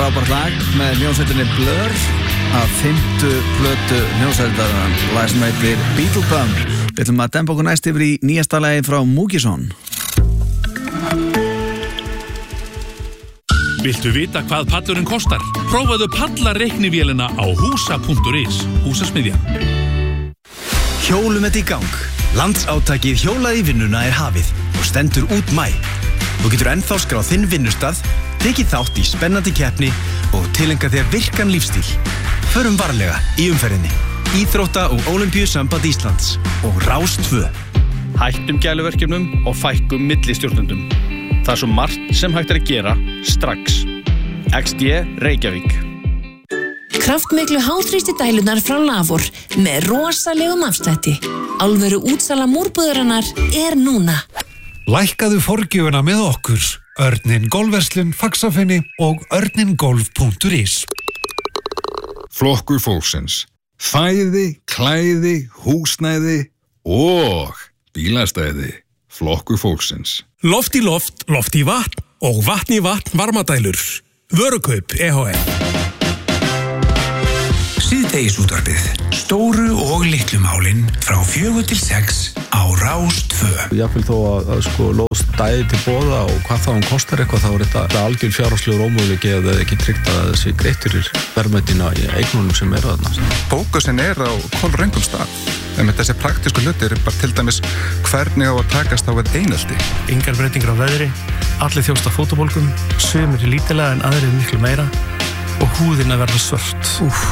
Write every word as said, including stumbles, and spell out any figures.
frábært lag með hljómsveitinni Blur af fimmtu plötu hljómsveitarinnar, lag sem heitir Beetle Bum. Við ætlum að dempa okkur næst yfir í nýjasta lagi frá Múkisson. Viltu vita hvað pallurinn kostar? Prófaðu pallareiknivélina á húsa punktur is. Húsasmiðjan. Hjólum þetta í gang. Landsáttakið Hjólað í vinnuna er hafið og stendur út maí. Þú getur ennþá skráð þinn vinnustað, tekið þátt í spennandi keppni og tileinka þér virkan lífstíl. Förum varlega í umferðinni. Íþrótta- og Ólympíusamband Íslands og Rás tvö. Hættum gæluverkefnum og fækkum millistjórnendum. Það er svo margt sem hægt er að gera strax. X D Reykjavík. Kraftmiklu háþrýsti dælunar frá Lavor með rosalegum afslætti. Alvöru útsala múrbúðarinnar er núna. Lækkaðu forgjöfuna með okkur. Örnin Golfverslun, Faxafinni og örningolf punktur is. Flokkur fólksins. Fæði, klæði, húsnæði og bílastæði. Flokkur fólksins. Loft í loft, loft í vatn og vatn í vatn varmadælur. Vörukaup E H F. Síðdegisútvarpið. Stóru og litlu málin frá fjögur til sex á Rás tvö. Jafnvel þó að, að sko lóðst dæði til boða og hvað þá hann kostar eitthvað, þá er þetta, þetta algjör fjárhagslegur ómöguleiki ef það ekki tryggt að þessi greitt fyrir verðmætina í eignunum sem er þarna. Fókusin er á kolröngum stað. En þessi praktísku hlutir er bara til dæmis hvernig á að takast á við einelti. Engar breytingar á veðri, allir þjósta fótobólgum, sumir lítilega en aðrir miklu meira og húðin að verða svört. Úf.